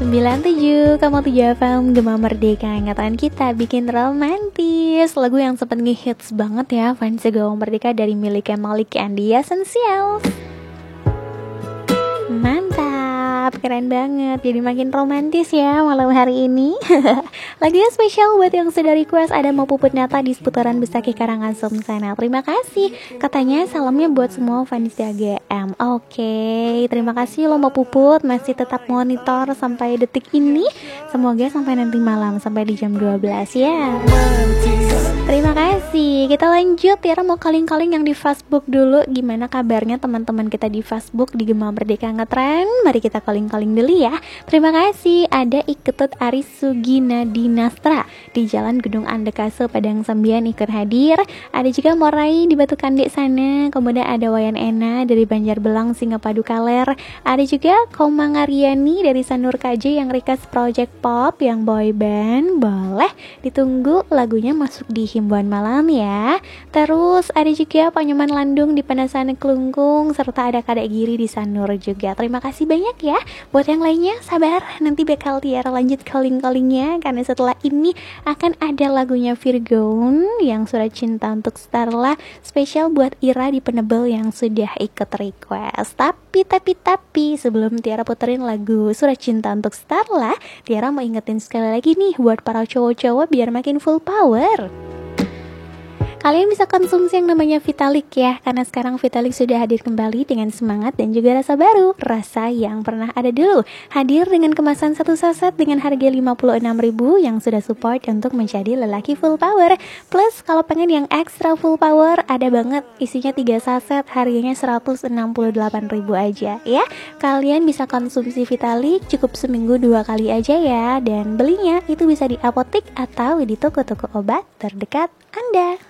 97,7 FM Gema Merdeka, angkatan kita bikin romantis. Lagu yang sempat ngehits banget ya, fans Gema Merdeka dari miliknya Malik and the Essentials. Mantap, keren banget. Jadi makin romantis ya malam hari ini. Lagunya spesial buat yang sudah request. Ada Mau Puput Nata di seputaran Besaki Karangasem sana. Terima kasih. Katanya salamnya buat semua fans AGM. Oke, terima kasih lo Mau Puput. Masih tetap monitor sampai detik ini. Semoga sampai nanti malam, sampai di jam 12 ya. Terima kasih. Kita lanjut ya, mau calling-calling yang di Facebook dulu. Gimana kabarnya teman-teman kita di Facebook di Gema Merdeka Ngetren? Mari kita calling-calling dulu ya. Terima kasih. Ada Iketut Aris Sugina Dinastra di Jalan Gedung Andekase Padang Sambian ikut hadir. Ada juga Morai di Batu Kandek sana. Kemudian ada Wayan Ena dari Banjarbelang Singapadu Kaler. Ada juga Komang Aryani dari Sanur KJ yang request project pop yang boy band. Boleh ditunggu lagunya masuk di himbauan malam ya. Terus ada juga Panyaman Landung di Panasane Kelungkung, serta ada Kadek Giri di Sanur juga. Terima kasih banyak ya. Buat yang lainnya sabar, nanti bakal Tiara lanjut calling-callingnya, karena setelah ini akan ada lagunya Virgon yang Surat Cinta untuk Starla, spesial buat Ira di Penebel yang sudah ikut request. Tapi sebelum Tiara puterin lagu Surat Cinta untuk Starla, Tiara mau ingetin sekali lagi nih buat para cowok-cowok biar makin full power. Kalian bisa konsumsi yang namanya Vitalik ya, karena sekarang Vitalik sudah hadir kembali dengan semangat dan juga rasa baru, rasa yang pernah ada dulu. Hadir dengan kemasan satu saset dengan harga 56.000 yang sudah support untuk menjadi lelaki full power. Plus kalau pengen yang extra full power, ada banget isinya 3 saset, harganya 168.000 aja ya. Kalian bisa konsumsi Vitalik cukup seminggu 2 kali aja ya, dan belinya itu bisa di apotek atau di toko-toko obat terdekat Anda.